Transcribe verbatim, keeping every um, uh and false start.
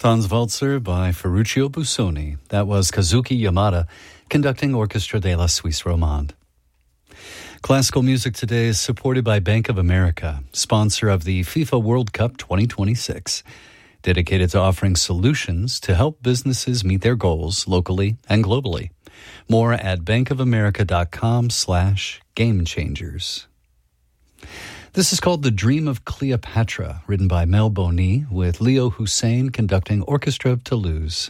Tanzwalzer by Ferruccio Busoni. That was Kazuki Yamada conducting Orchestra de la Suisse Romande. Classical music today is supported by Bank of America, sponsor of the FIFA World Cup twenty twenty-six, dedicated to offering solutions to help businesses meet their goals locally and globally. More at bankofamerica.com slash game changers. This is called The Dream of Cleopatra, written by Mel Boni, with Leo Hussein conducting Orchestra of Toulouse.